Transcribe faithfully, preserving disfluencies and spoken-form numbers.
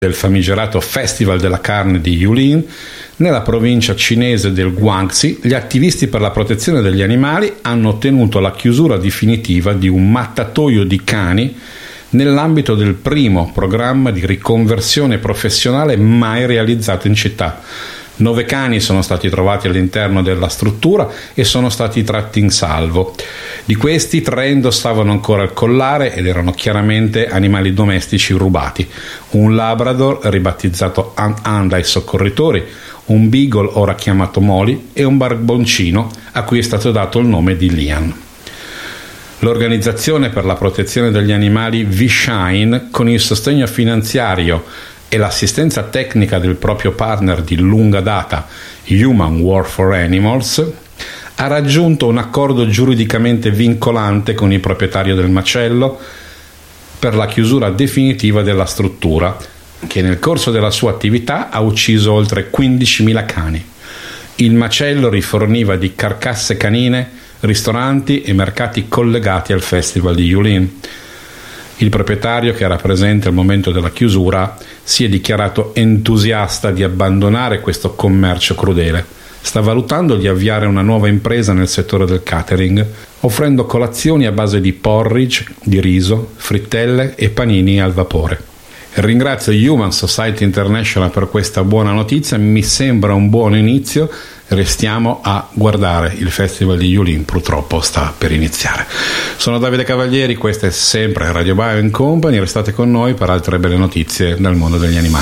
del famigerato Festival della carne di Yulin, nella provincia cinese del Guangxi, gli attivisti per la protezione degli animali hanno ottenuto la chiusura definitiva di un mattatoio di cani nell'ambito del primo programma di riconversione professionale mai realizzato in città. Nove cani sono stati trovati all'interno della struttura e sono stati tratti in salvo. Di questi, tre indossavano ancora il collare ed erano chiaramente animali domestici rubati. Un Labrador ribattezzato An dai soccorritori, un Beagle ora chiamato Molly e un barboncino a cui è stato dato il nome di Lian. L'organizzazione per la protezione degli animali V-Shine, con il sostegno finanziario e l'assistenza tecnica del proprio partner di lunga data, Human War for Animals, ha raggiunto un accordo giuridicamente vincolante con il proprietario del macello per la chiusura definitiva della struttura, che nel corso della sua attività ha ucciso oltre quindicimila cani. Il macello riforniva di carcasse canine ristoranti e mercati collegati al Festival di Yulin. Il proprietario, che era presente al momento della chiusura, si è dichiarato entusiasta di abbandonare questo commercio crudele. Sta valutando di avviare una nuova impresa nel settore del catering, offrendo colazioni a base di porridge, di riso, frittelle e panini al vapore. Ringrazio Human Society International per questa buona notizia, mi sembra un buon inizio. Restiamo a guardare, il Festival di Yulin purtroppo sta per iniziare. Sono Davide Cavalieri, questa è sempre Radio Bio and Company, restate con noi per altre belle notizie dal mondo degli animali.